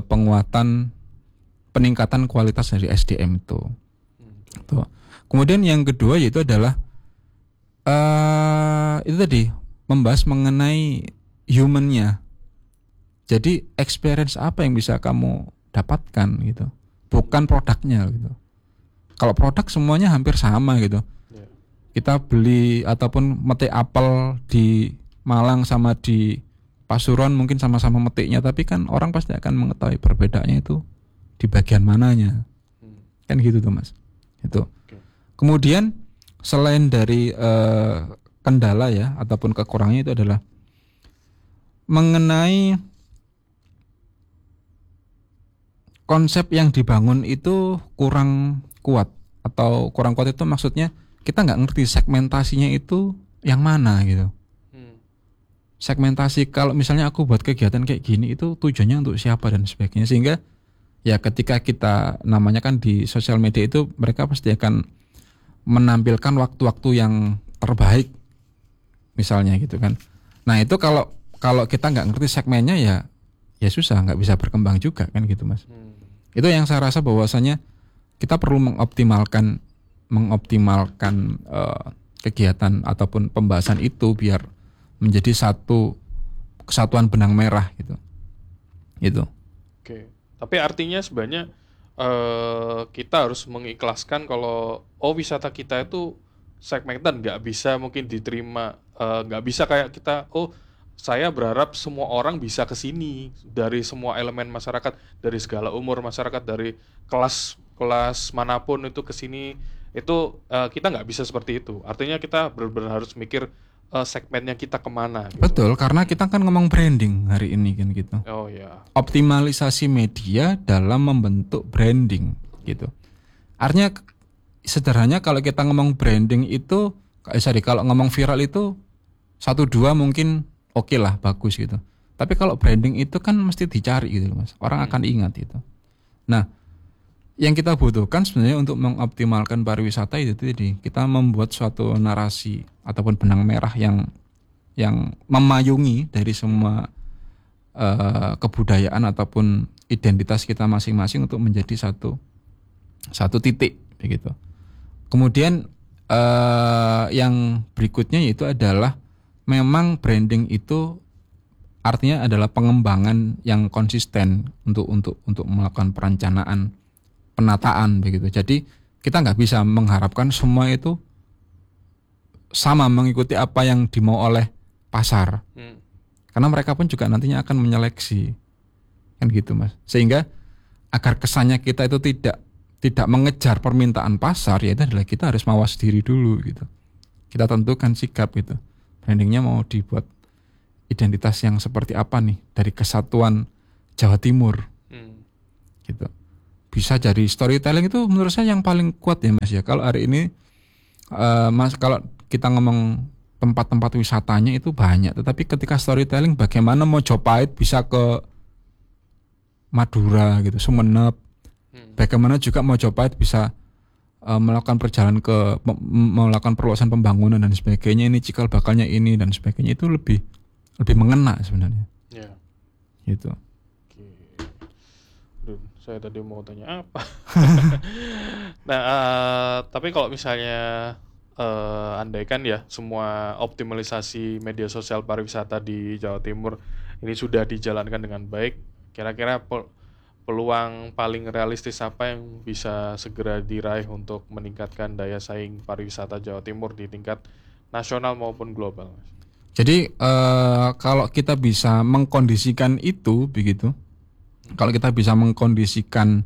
peningkatan kualitas dari SDM itu. Kemudian yang kedua yaitu adalah itu tadi membahas mengenai human-nya. Jadi experience apa yang bisa kamu dapatkan gitu, bukan produknya gitu. Kalau produk semuanya hampir sama gitu. Kita beli ataupun metik apel di Malang sama di Pasuruan mungkin sama-sama metiknya, tapi kan orang pasti akan mengetahui perbedaannya itu di bagian mananya. Kan gitu tuh Mas. Itu. Kemudian selain dari kendala ya ataupun kekurangannya itu adalah mengenai konsep yang dibangun itu kurang kuat. Atau kurang kuat itu maksudnya kita nggak ngerti segmentasinya itu yang mana gitu. Segmentasi kalau misalnya aku buat kegiatan kayak gini itu tujuannya untuk siapa dan sebagainya, sehingga ya ketika kita namanya kan di sosial media itu mereka pasti akan menampilkan waktu-waktu yang terbaik misalnya gitu kan. Nah itu kalau kita nggak ngerti segmennya ya susah, nggak bisa berkembang juga kan gitu Mas. Itu yang saya rasa bahwasanya kita perlu mengoptimalkan kegiatan ataupun pembahasan itu biar menjadi satu kesatuan benang merah gitu. Gitu. Oke. Tapi artinya sebenarnya kita harus mengikhlaskan kalau wisata kita itu segmented, nggak bisa mungkin diterima, nggak bisa kayak kita saya berharap semua orang bisa ke sini dari semua elemen masyarakat, dari segala umur masyarakat, dari kelas manapun itu ke sini, itu kita nggak bisa seperti itu. Artinya kita benar-benar harus mikir segmennya kita kemana gitu. Betul, karena kita kan ngomong branding hari ini kan gitu. Oh ya. Optimalisasi media dalam membentuk branding gitu. Artinya sederhananya kalau kita ngomong branding itu, kalau ngomong viral itu 1-2 mungkin oke lah, bagus gitu. Tapi kalau branding itu kan mesti dicari gitu Mas. Orang akan ingat itu. Nah, yang kita butuhkan sebenarnya untuk mengoptimalkan pariwisata itu tadi, kita membuat suatu narasi ataupun benang merah yang memayungi dari semua kebudayaan ataupun identitas kita masing-masing untuk menjadi satu titik begitu. Kemudian yang berikutnya yaitu adalah memang branding itu artinya adalah pengembangan yang konsisten untuk melakukan perencanaan, penataan begitu. Jadi kita nggak bisa mengharapkan semua itu sama mengikuti apa yang dimau oleh pasar. Karena mereka pun juga nantinya akan menyeleksi. Kan gitu Mas. Sehingga agar kesannya kita itu tidak mengejar permintaan pasar, ya itu adalah kita harus mawas diri dulu gitu. Kita tentukan sikap gitu. Brandingnya mau dibuat identitas yang seperti apa nih dari kesatuan Jawa Timur. Gitu. Bisa jadi storytelling itu menurut saya yang paling kuat ya Mas ya. Kalau hari ini Mas, kalau kita ngomong tempat-tempat wisatanya itu banyak, tetapi ketika storytelling bagaimana Mojopahit bisa ke Madura gitu, Sumeneb, bagaimana juga Mojopahit bisa melakukan perjalanan melakukan perluasan pembangunan dan sebagainya, ini cikal bakalnya ini dan sebagainya, itu lebih mengena sebenarnya. Ya. Gitu. Saya tadi mau tanya apa? Nah, tapi kalau misalnya andaikan ya semua optimalisasi media sosial pariwisata di Jawa Timur ini sudah dijalankan dengan baik, kira-kira peluang paling realistis apa yang bisa segera diraih untuk meningkatkan daya saing pariwisata Jawa Timur di tingkat nasional maupun global? Jadi kalau kita bisa mengkondisikan itu begitu, kalau kita bisa mengkondisikan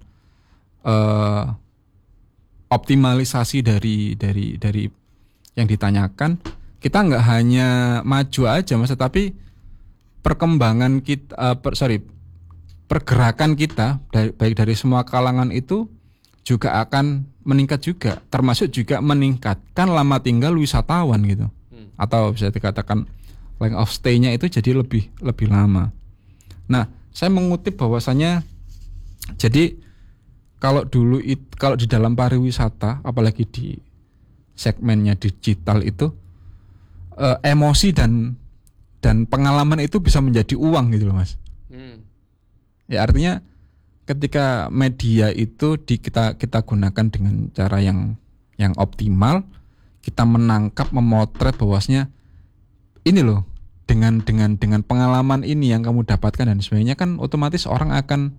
optimalisasi dari yang ditanyakan, kita nggak hanya maju aja Mas, tapi perkembangan kita, pergerakan kita baik dari semua kalangan itu juga akan meningkat juga, termasuk juga meningkatkan lama tinggal wisatawan gitu, atau bisa dikatakan length of stay-nya itu jadi lebih lama. Nah, saya mengutip bahwasanya jadi kalau di dalam pariwisata, apalagi di segmennya digital itu, emosi dan pengalaman itu bisa menjadi uang gitu loh Mas. Ya artinya ketika media itu kita gunakan dengan cara yang optimal, kita menangkap, memotret bahwasanya ini loh, dengan pengalaman ini yang kamu dapatkan dan sebagainya, kan otomatis orang akan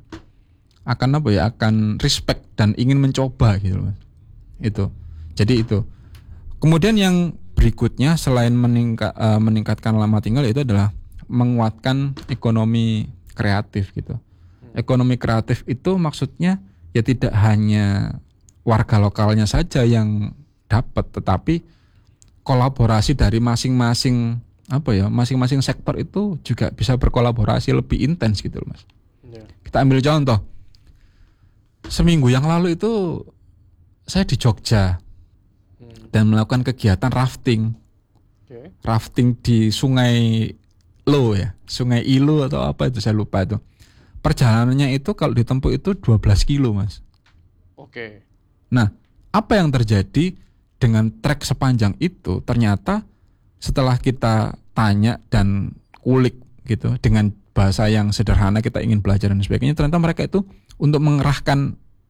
respect dan ingin mencoba gitu loh Mas. Itu. Jadi itu. Kemudian yang berikutnya selain meningkatkan lama tinggal, itu adalah menguatkan ekonomi kreatif gitu. Ekonomi kreatif itu maksudnya ya tidak hanya warga lokalnya saja yang dapat, tetapi kolaborasi dari masing-masing sektor itu juga bisa berkolaborasi lebih intens gitu loh Mas. Kita ambil contoh. Seminggu yang lalu itu saya di Jogja dan melakukan kegiatan rafting. Rafting di Sungai Ilo atau apa itu, saya lupa itu. Perjalanannya itu kalau ditempuh itu 12 kilo Mas. Nah, apa yang terjadi dengan trek sepanjang itu? Ternyata setelah kita tanya dan kulik gitu dengan bahasa yang sederhana, kita ingin belajar dan sebagainya, ternyata mereka itu untuk mengerahkan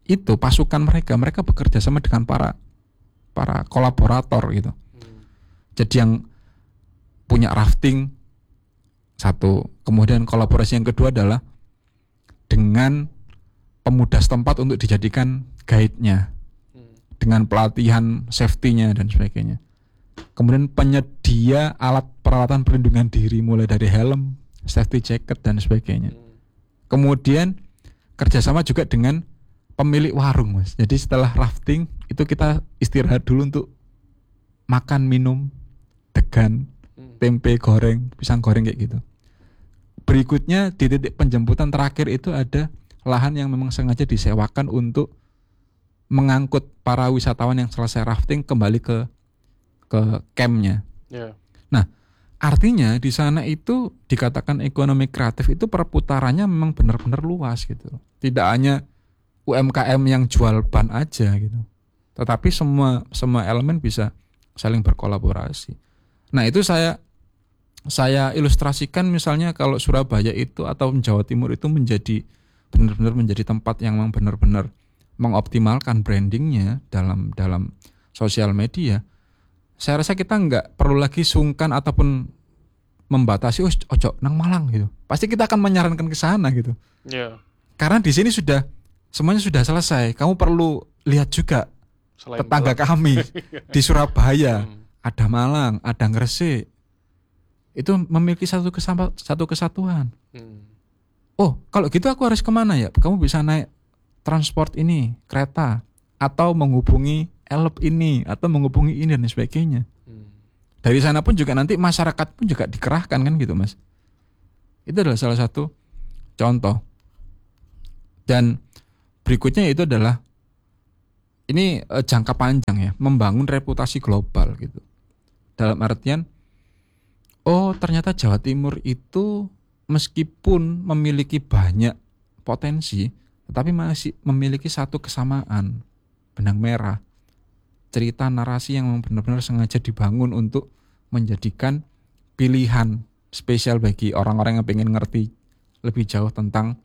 itu pasukan mereka bekerja sama dengan para kolaborator gitu. Jadi yang punya rafting satu, kemudian kolaborasi yang kedua adalah dengan pemuda setempat untuk dijadikan guide-nya, dengan pelatihan safety-nya dan sebagainya. Kemudian penyedia alat peralatan perlindungan diri mulai dari helm, safety jacket dan sebagainya. Kemudian kerjasama juga dengan pemilik warung, Mas. Jadi setelah rafting itu kita istirahat dulu untuk makan, minum, degan, tempe goreng, pisang goreng kayak gitu. Berikutnya di titik penjemputan terakhir itu ada lahan yang memang sengaja disewakan untuk mengangkut para wisatawan yang selesai rafting kembali ke campnya. Yeah. Nah, artinya di sana itu dikatakan ekonomi kreatif itu perputarannya memang benar-benar luas gitu. Tidak hanya UMKM yang jual ban aja gitu, tetapi semua elemen bisa saling berkolaborasi. Nah, itu saya ilustrasikan misalnya kalau Surabaya itu atau Jawa Timur itu menjadi benar-benar menjadi tempat yang memang benar-benar mengoptimalkan brandingnya dalam sosial media. Saya rasa kita nggak perlu lagi sungkan ataupun membatasi ojo nang Malang gitu. Pasti kita akan menyarankan ke sana gitu. Yeah. Karena di sini semuanya sudah selesai. Kamu perlu lihat juga selain tetangga Malang. Kami di Surabaya, ada Malang, ada Gresik. Itu memiliki satu kesatuan. Oh, kalau gitu aku harus kemana ya? Kamu bisa naik transport ini, kereta, atau menghubungi elop ini, atau menghubungi ini dan sebagainya. Dari sana pun juga nanti masyarakat pun juga dikerahkan kan gitu, Mas. Itu adalah salah satu contoh. Dan berikutnya itu adalah ini jangka panjang ya, membangun reputasi global gitu. Dalam artian, oh ternyata Jawa Timur itu meskipun memiliki banyak potensi, tetapi masih memiliki satu kesamaan, benang merah. Cerita narasi yang benar-benar sengaja dibangun untuk menjadikan pilihan spesial bagi orang-orang yang pengen ngerti lebih jauh tentang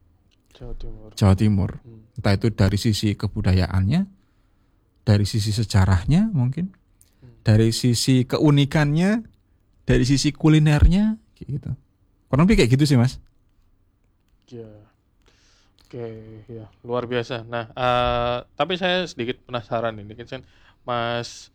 Jawa Timur. Entah itu dari sisi kebudayaannya, dari sisi sejarahnya mungkin, dari sisi keunikannya, dari sisi kulinernya gitu. Kurang lebih kayak gitu sih, Mas. Ya. Oke, ya luar biasa. Nah, tapi saya sedikit penasaran ini kan, Mas.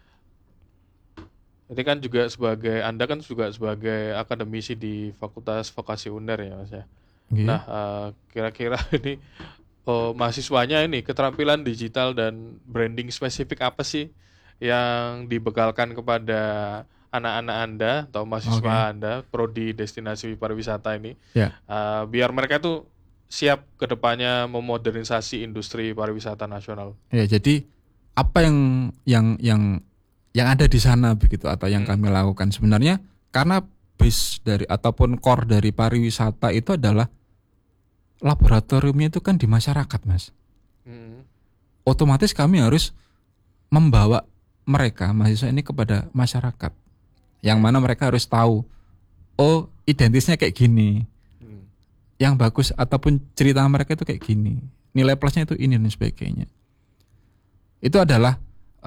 Ini kan juga Anda kan juga sebagai akademisi di Fakultas Vokasi UNER ya, Mas ya. Yeah. Nah, kira-kira ini mahasiswanya ini keterampilan digital dan branding spesifik apa sih yang dibekalkan kepada anak-anak Anda atau mahasiswa Anda prodi destinasi pariwisata ini, biar mereka tuh siap ke depannya memodernisasi industri pariwisata nasional. Ya, jadi apa yang ada di sana begitu atau yang kami lakukan sebenarnya karena base dari ataupun core dari pariwisata itu adalah laboratoriumnya itu kan di masyarakat, Mas. Otomatis kami harus membawa mereka mahasiswa ini kepada masyarakat, yang mana mereka harus tahu, oh identitasnya kayak gini. Yang bagus ataupun cerita mereka itu kayak gini, nilai plusnya itu ini dan sebagainya. Itu adalah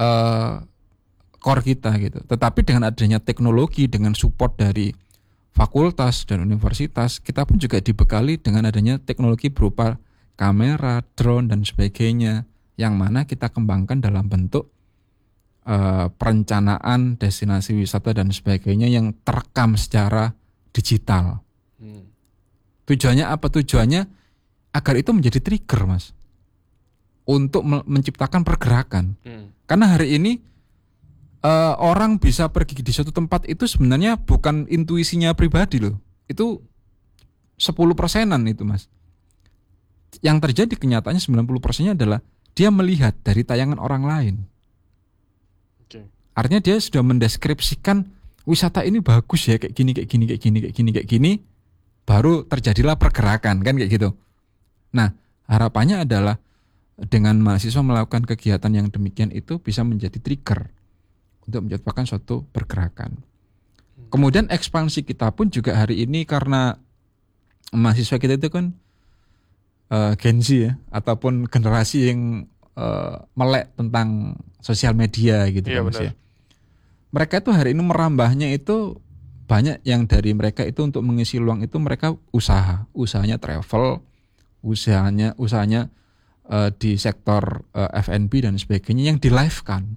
core kita gitu. Tetapi dengan adanya teknologi, dengan support dari fakultas dan universitas, kita pun juga dibekali dengan adanya teknologi berupa kamera, drone dan sebagainya, yang mana kita kembangkan dalam bentuk perencanaan destinasi wisata dan sebagainya yang terekam secara digital. Tujuannya apa? Tujuannya agar itu menjadi trigger, Mas, untuk menciptakan pergerakan. Karena hari ini orang bisa pergi di suatu tempat itu sebenarnya bukan intuisinya pribadi loh. Itu 10%-an itu, Mas. Yang terjadi kenyataannya 90%-nya adalah dia melihat dari tayangan orang lain. Artinya dia sudah mendeskripsikan wisata ini bagus ya, kayak gini, kayak gini, kayak gini, kayak gini, kayak gini. Baru terjadilah pergerakan kan kayak gitu. Nah, harapannya adalah dengan mahasiswa melakukan kegiatan yang demikian itu bisa menjadi trigger untuk menciptakan suatu pergerakan. Kemudian ekspansi kita pun juga hari ini karena mahasiswa kita itu kan Gen Z ya, ataupun generasi yang melek tentang sosial media gitu Iya, Mas benar. ya. Mereka itu hari ini merambahnya itu banyak yang dari mereka itu untuk mengisi luang itu mereka usahanya travel, usahanya di sektor F&B dan sebagainya yang di live kan.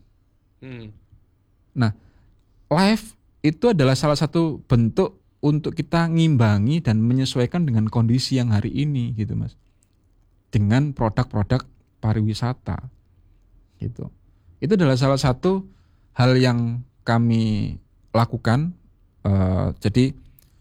Nah, live itu adalah salah satu bentuk untuk kita ngimbangi dan menyesuaikan dengan kondisi yang hari ini gitu Mas. Dengan produk-produk pariwisata gitu. Itu adalah salah satu hal yang kami lakukan. Jadi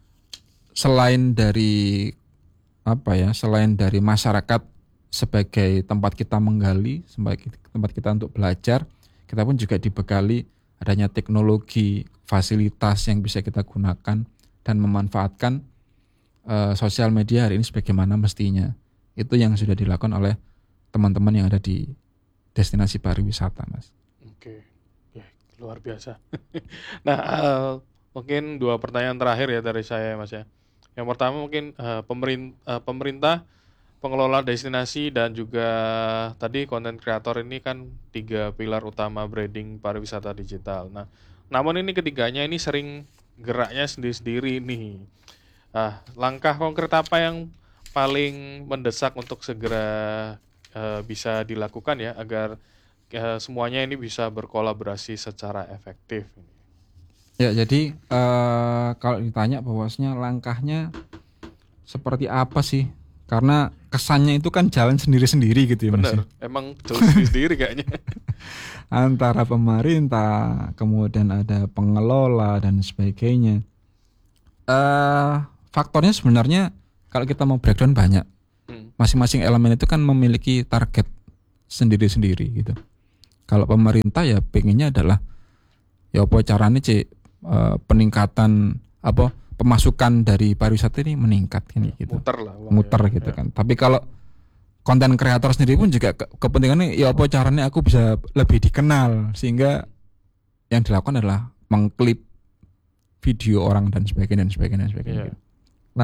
selain dari selain dari masyarakat sebagai tempat kita menggali, sebagai tempat kita untuk belajar, kita pun juga dibekali adanya teknologi, fasilitas yang bisa kita gunakan dan memanfaatkan sosial media hari ini sebagaimana mestinya. Itu yang sudah dilakukan oleh teman-teman yang ada di destinasi pariwisata, Mas. Oke, ya luar biasa. Nah, mungkin 2 pertanyaan terakhir ya dari saya, Mas ya. Yang pertama mungkin pemerintah, pengelola destinasi dan juga tadi konten kreator ini kan 3 pilar utama branding pariwisata digital. Nah, namun ini ketiganya ini sering geraknya sendiri-sendiri nih. Langkah konkret apa yang paling mendesak untuk segera bisa dilakukan ya agar semuanya ini bisa berkolaborasi secara efektif? Ya, jadi kalau ditanya bahwasanya langkahnya seperti apa sih? Karena kesannya itu kan jalan sendiri-sendiri gitu ya Mas. Bener, emang jalan sendiri kayaknya. Antara pemerintah, kemudian ada pengelola dan sebagainya. Faktornya sebenarnya kalau kita mau breakdown banyak. Masing-masing elemen itu kan memiliki target sendiri-sendiri gitu. Kalau pemerintah ya pengennya adalah ya apa caranya peningkatan pemasukan dari pariwisata ini meningkat kan gitu. Muter gitu kan. Tapi kalau konten kreator sendiri pun juga kepentingannya ya apa caranya aku bisa lebih dikenal, sehingga yang dilakukan adalah mengklip video orang dan sebagainya. Gitu. Nah,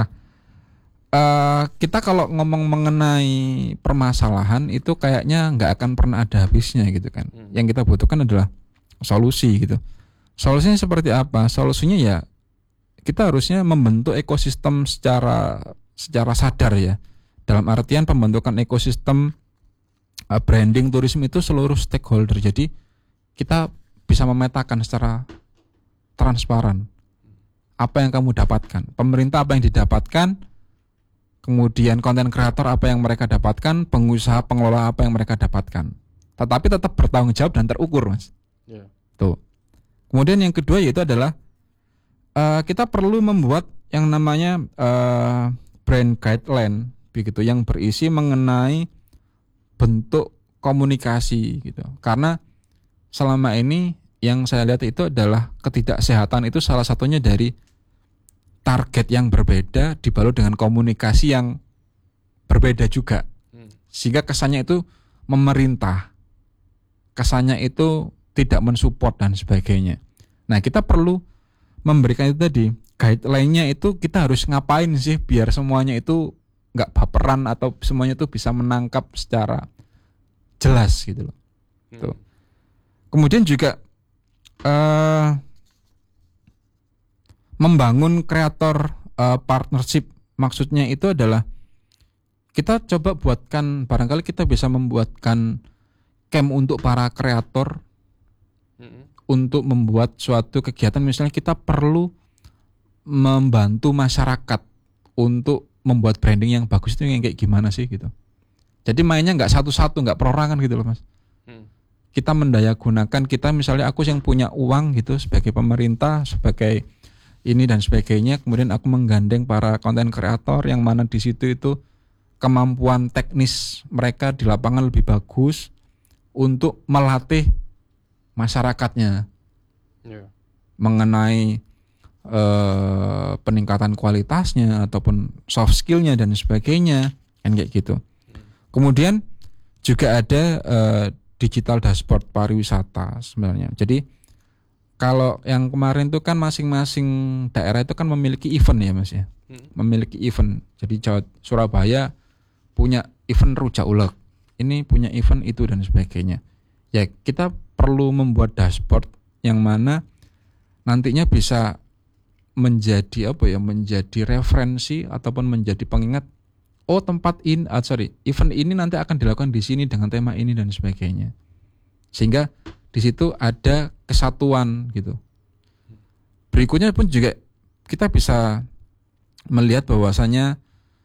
kita kalau ngomong mengenai permasalahan itu kayaknya nggak akan pernah ada habisnya gitu kan. Yang kita butuhkan adalah solusi gitu. Solusinya seperti apa? Solusinya ya kita harusnya membentuk ekosistem secara sadar ya. Dalam artian pembentukan ekosistem branding tourism itu seluruh stakeholder. Jadi kita bisa memetakan secara transparan apa yang kamu dapatkan. Pemerintah apa yang didapatkan, kemudian konten kreator apa yang mereka dapatkan, pengusaha pengelola apa yang mereka dapatkan. Tetapi tetap bertanggung jawab dan terukur, Mas. Yeah. Tuh. Kemudian yang kedua yaitu adalah kita perlu membuat yang namanya brand guideline begitu yang berisi mengenai bentuk komunikasi gitu. Karena selama ini yang saya lihat itu adalah ketidaksehatan itu salah satunya dari target yang berbeda dibalut dengan komunikasi yang berbeda juga. Sehingga kesannya itu memerintah. Kesannya itu tidak mensupport dan sebagainya. Nah, kita perlu memberikan itu tadi, guideline-nya itu kita harus ngapain sih biar semuanya itu nggak baperan atau semuanya itu bisa menangkap secara jelas gitu loh. Tuh. Kemudian juga membangun kreator partnership, maksudnya itu adalah kita coba buatkan, barangkali kita bisa membuatkan camp untuk para kreator untuk membuat suatu kegiatan. Misalnya kita perlu membantu masyarakat untuk membuat branding yang bagus itu yang kayak gimana sih gitu. Jadi mainnya nggak satu-satu, nggak perorangan gitu loh Mas. Kita mendayagunakan, kita misalnya aku yang punya uang gitu sebagai pemerintah, sebagai ini dan sebagainya, kemudian aku menggandeng para konten kreator yang mana di situ itu kemampuan teknis mereka di lapangan lebih bagus untuk melatih masyarakatnya mengenai peningkatan kualitasnya ataupun soft skillnya dan sebagainya kan kayak gitu. Kemudian juga ada digital dashboard pariwisata sebenarnya. Jadi kalau yang kemarin itu kan masing-masing daerah itu kan memiliki event ya Mas ya, memiliki event. Jadi Surabaya punya event rujak ulek, ini punya event itu dan sebagainya. Ya kita perlu membuat dashboard yang mana nantinya bisa menjadi menjadi referensi ataupun menjadi pengingat. Oh event ini nanti akan dilakukan di sini dengan tema ini dan sebagainya. Sehingga di situ ada kesatuan gitu. Berikutnya pun juga kita bisa melihat bahwasanya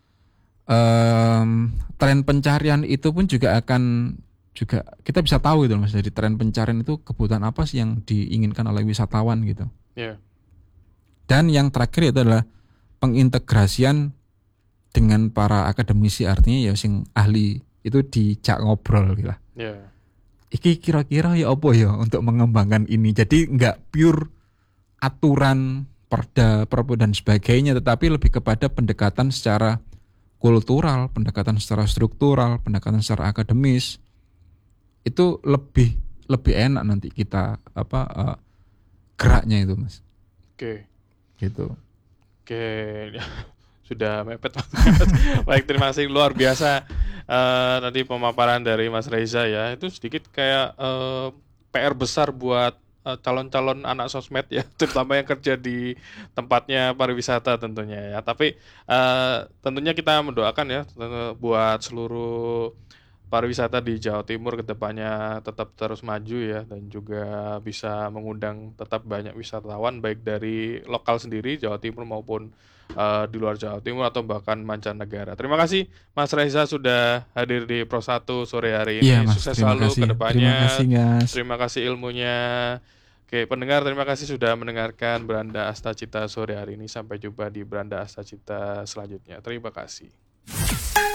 tren pencarian itu pun juga kita bisa tahu gitu Mas, dari tren pencarian itu kebutuhan apa sih yang diinginkan oleh wisatawan gitu. Yeah. Dan yang terakhir itu adalah pengintegrasian dengan para akademisi, artinya ya sing ahli itu dijak ngobrol gitu lah. Yeah. Iki kira-kira ya apa ya untuk mengembangkan ini. Jadi nggak pure aturan, perda, perpu dan sebagainya, tetapi lebih kepada pendekatan secara kultural, pendekatan secara struktural, pendekatan secara akademis. Itu lebih enak nanti kita geraknya itu Mas. Oke. Gitu. Oke. Sudah mepet. Baik, terima kasih, luar biasa nanti pemaparan dari Mas Reza ya. Itu sedikit kayak PR besar buat calon-calon anak sosmed ya, terutama yang kerja di tempatnya pariwisata tentunya ya. Tapi tentunya kita mendoakan ya buat seluruh pariwisata di Jawa Timur ke depannya tetap terus maju ya, dan juga bisa mengundang tetap banyak wisatawan baik dari lokal sendiri Jawa Timur maupun di luar Jawa Timur atau bahkan mancanegara. Terima kasih Mas Reza sudah hadir di Pro 1 sore hari ini. Iya Mas, Sukses terima selalu kasih. ke depannya. Terima kasih Mas. Terima kasih ilmunya. Oke, pendengar, terima kasih sudah mendengarkan Beranda Astacita sore hari ini. Sampai jumpa di Beranda Astacita selanjutnya. Terima kasih.